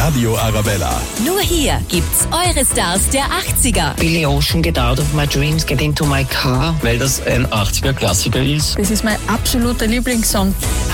Radio Arabella. Nur hier gibt's eure Stars der 80er. Billy Ocean, Get Out of My Dreams, Get Into My Car. Weil das ein 80er-Klassiker ist. Das ist mein absoluter Lieblingssong.